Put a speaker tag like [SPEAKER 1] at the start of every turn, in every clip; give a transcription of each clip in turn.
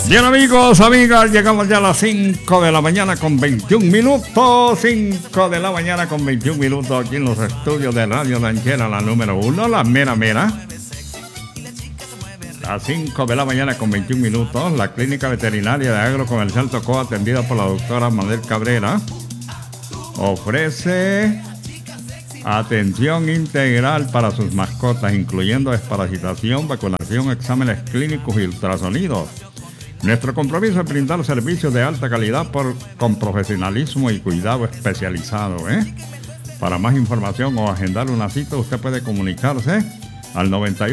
[SPEAKER 1] Bien, amigos, amigas, llegamos ya a las 5 de la mañana con 21 minutos. 5 de la mañana con 21 minutos aquí en los estudios de Radio Ranchera, la número 1, la mera mera. A 5 de la mañana con 21 minutos, la clínica veterinaria de Agrocomercial Tocó, atendida por la doctora Manuel Cabrera, ofrece atención integral para sus mascotas, incluyendo desparasitación, vacunación, exámenes clínicos y ultrasonidos. Nuestro compromiso es brindar servicios de alta calidad con profesionalismo y cuidado especializado. Para más información o agendar una cita, usted puede comunicarse al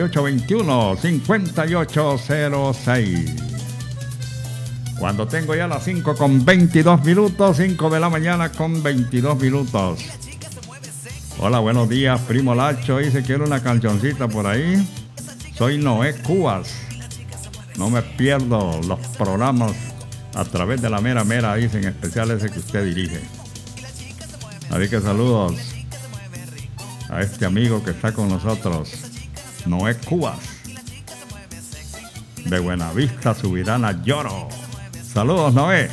[SPEAKER 1] 9821-5806. Cuando tengo ya las 5 con 22 minutos, 5 de la mañana con 22 minutos. Hola, buenos días, primo Lacho. Dice, quiero una cancioncita por ahí. Soy Noé Cubas. No me pierdo los programas a través de la mera mera, dice, en especial ese que usted dirige. Así que saludos a este amigo que está con nosotros, Noé Cubas, de Buenavista, Subirana, Lloro. Saludos, Noé.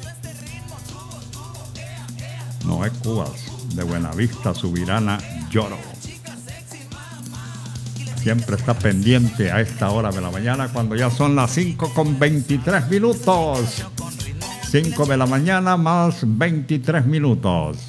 [SPEAKER 1] Noé Cubas, de Buenavista, Subirana, Lloro. Siempre está pendiente a esta hora de la mañana, cuando ya son las 5 con 23 minutos. 5 de la mañana más 23 minutos.